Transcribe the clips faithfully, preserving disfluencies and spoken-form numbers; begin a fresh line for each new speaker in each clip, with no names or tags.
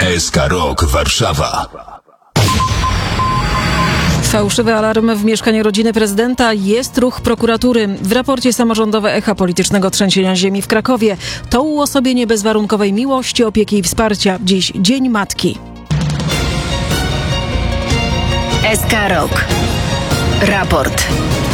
S K Rock Warszawa.
Fałszywy alarm w mieszkaniu rodziny prezydenta, jest ruch prokuratury. W raporcie samorządowe echa politycznego trzęsienia ziemi w Krakowie. To uosobienie bezwarunkowej miłości, opieki i wsparcia. Dziś Dzień Matki.
S K Rock. Raport.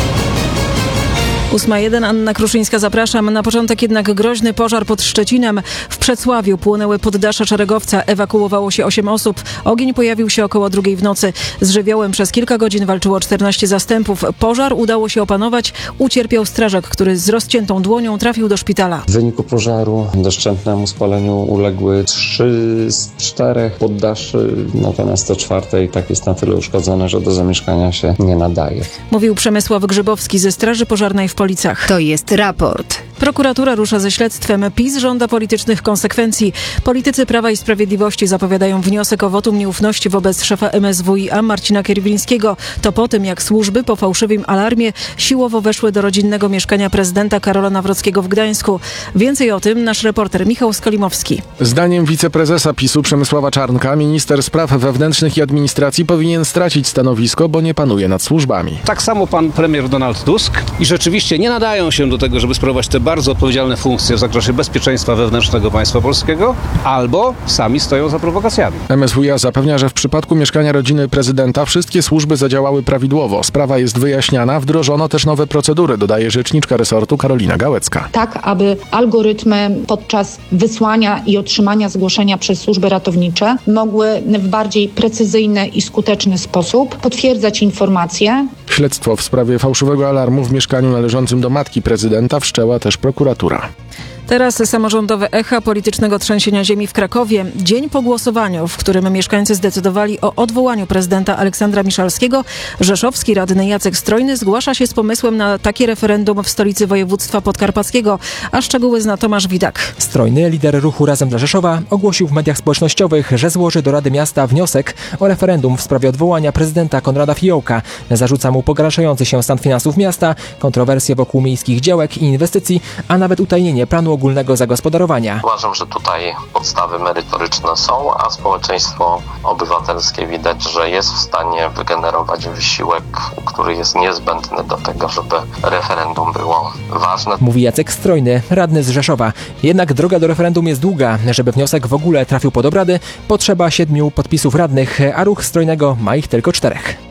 ósma jeden, Anna Kruszyńska, zapraszam. Na początek jednak groźny pożar pod Szczecinem. W Przecławiu płonęły poddasze szeregowca. Ewakuowało się osiem osób. Ogień pojawił się około drugiej w nocy. Z żywiołem przez kilka godzin walczyło czternaście zastępów. Pożar udało się opanować. Ucierpiał strażak, który z rozciętą dłonią trafił do szpitala.
W wyniku pożaru doszczętnemu spaleniu uległy trzy z czterech poddaszy, natomiast to czwarte i tak jest na tyle uszkodzone, że do zamieszkania się nie nadaje.
Mówił Przemysław Grzybowski ze Straży Pożarnej w Policach.
To jest raport.
Prokuratura rusza ze śledztwem. PiS żąda politycznych konsekwencji. Politycy Prawa i Sprawiedliwości zapowiadają wniosek o wotum nieufności wobec szefa M S W i A Marcina Kierwińskiego. To po tym, jak służby po fałszywym alarmie siłowo weszły do rodzinnego mieszkania prezydenta Karola Nawrockiego w Gdańsku. Więcej o tym nasz reporter Michał Skolimowski.
Zdaniem wiceprezesa PiSu Przemysława Czarnka minister spraw wewnętrznych i administracji powinien stracić stanowisko, bo nie panuje nad służbami.
Tak samo pan premier Donald Tusk i rzeczywiście nie nadają się do tego, żeby sprawować te bardzo odpowiedzialne funkcje w zakresie bezpieczeństwa wewnętrznego państwa polskiego, albo sami stoją za prowokacjami.
M S W i A zapewnia, że w przypadku mieszkania rodziny prezydenta wszystkie służby zadziałały prawidłowo. Sprawa jest wyjaśniana, wdrożono też nowe procedury, dodaje rzeczniczka resortu Karolina Gałecka.
Tak, aby algorytmy podczas wysłania i otrzymania zgłoszenia przez służby ratownicze mogły w bardziej precyzyjny i skuteczny sposób potwierdzać informacje.
Śledztwo w sprawie fałszywego alarmu w mieszkaniu należącym do matki prezydenta wszczęła też prokuratura.
Teraz samorządowe echa politycznego trzęsienia ziemi w Krakowie. Dzień po głosowaniu, w którym mieszkańcy zdecydowali o odwołaniu prezydenta Aleksandra Miszalskiego, rzeszowski radny Jacek Strojny zgłasza się z pomysłem na takie referendum w stolicy województwa podkarpackiego, a szczegóły zna Tomasz Widak.
Strojny, lider ruchu Razem dla Rzeszowa, ogłosił w mediach społecznościowych, że złoży do Rady Miasta wniosek o referendum w sprawie odwołania prezydenta Konrada Fiołka. Zarzuca mu pogarszający się stan finansów miasta, kontrowersje wokół miejskich działek i inwestycji, a nawet utajnienie planu ogólnego zagospodarowania.
Uważam, że tutaj podstawy merytoryczne są, a społeczeństwo obywatelskie widać, że jest w stanie wygenerować wysiłek, który jest niezbędny do tego, żeby referendum było ważne.
Mówi Jacek Strojny, radny z Rzeszowa. Jednak droga do referendum jest długa. Żeby wniosek w ogóle trafił pod obrady, potrzeba siedmiu podpisów radnych, a ruch Strojnego ma ich tylko czterech.